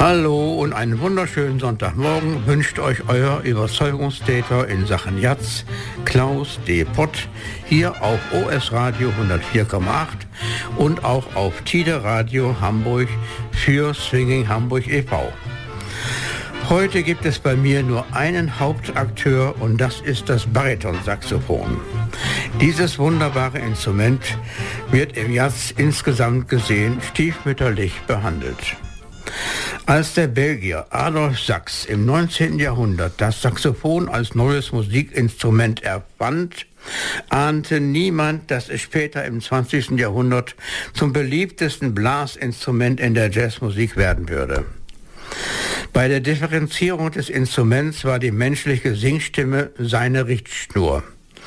Hallo und einen wunderschönen Sonntagmorgen wünscht euch euer Überzeugungstäter in Sachen Jazz, Klaus D. Pott, hier auf OS Radio 104,8 und auch auf Tide Radio Hamburg für Swinging Hamburg e.V. Heute gibt es bei mir nur einen Hauptakteur und das ist das Baritonsaxophon. Dieses wunderbare Instrument wird im Jazz insgesamt gesehen stiefmütterlich behandelt. Als der Belgier Adolphe Sax im 19. Jahrhundert das Saxophon als neues Musikinstrument erfand, ahnte niemand, dass es später im 20. Jahrhundert zum beliebtesten Blasinstrument in der Jazzmusik werden würde. Bei der Differenzierung des Instruments war die menschliche Singstimme seine Richtschnur.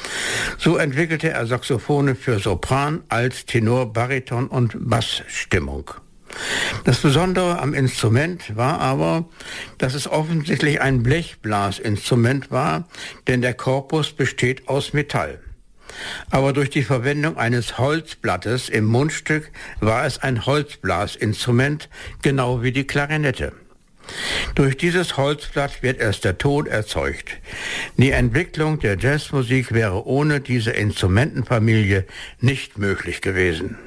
So entwickelte er Saxophone für Sopran, Alt, Tenor, Bariton und Bassstimmung. Das Besondere am Instrument war aber, dass es offensichtlich ein Blechblasinstrument war, denn der Korpus besteht aus Metall. Aber durch die Verwendung eines Holzblattes im Mundstück war es ein Holzblasinstrument, genau wie die Klarinette. Durch dieses Holzblatt wird erst der Ton erzeugt. Die Entwicklung der Jazzmusik wäre ohne diese Instrumentenfamilie nicht möglich gewesen.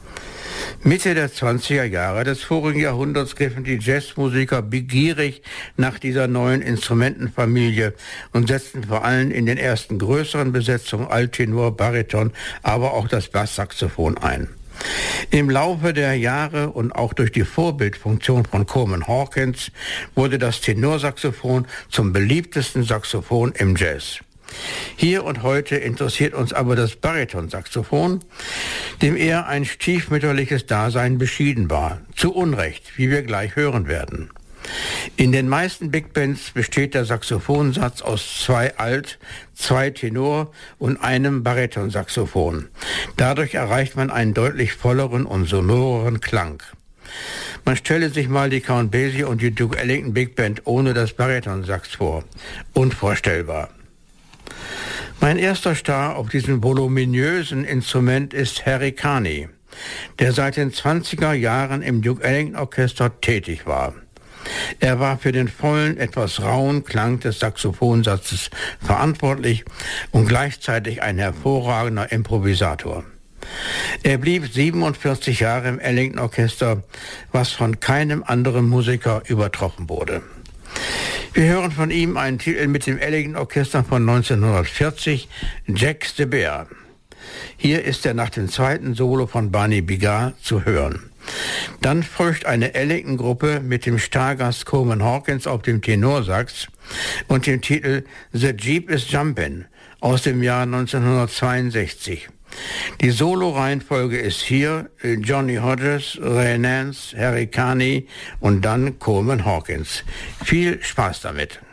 Mitte der 20er Jahre des vorigen Jahrhunderts griffen die Jazzmusiker begierig nach dieser neuen Instrumentenfamilie und setzten vor allem in den ersten größeren Besetzungen Alttenor, Bariton, aber auch das Basssaxophon ein. Im Laufe der Jahre und auch durch die Vorbildfunktion von Coleman Hawkins wurde das Tenorsaxophon zum beliebtesten Saxophon im Jazz. Hier und heute interessiert uns aber das Baritonsaxophon, dem eher ein stiefmütterliches Dasein beschieden war. Zu Unrecht, wie wir gleich hören werden. In den meisten Big Bands besteht der Saxophonsatz aus 2 Alt-, 2 Tenor- und einem Baritonsaxophon. Dadurch erreicht man einen deutlich volleren und sonoreren Klang. Man stelle sich mal die Count Basie und die Duke Ellington Big Band ohne das Baritonsax vor. Unvorstellbar. Mein erster Star auf diesem voluminösen Instrument ist Harry Carney, der seit den 20er Jahren im Duke Ellington Orchester tätig war. Er war für den vollen, etwas rauen Klang des Saxophonsatzes verantwortlich und gleichzeitig ein hervorragender Improvisator. Er blieb 47 Jahre im Ellington Orchester, was von keinem anderen Musiker übertroffen wurde. Wir hören von ihm einen Titel mit dem Ellington Orchester von 1940, Jacques de Beer. Hier ist er nach dem zweiten Solo von Barney Bigard zu hören. Dann folgt eine Ellington-Gruppe mit dem Stargast Coleman Hawkins auf dem Tenorsax und dem Titel The Jeep is Jumpin' aus dem Jahr 1962. Die Solo-Reihenfolge ist hier Johnny Hodges, Ray Nance, Harry Carney und dann Coleman Hawkins. Viel Spaß damit.